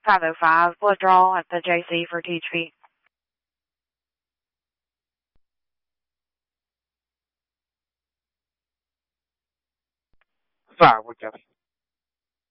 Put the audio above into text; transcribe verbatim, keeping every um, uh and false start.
five oh five withdrawal at the J C for Teach Fee. Sorry, what got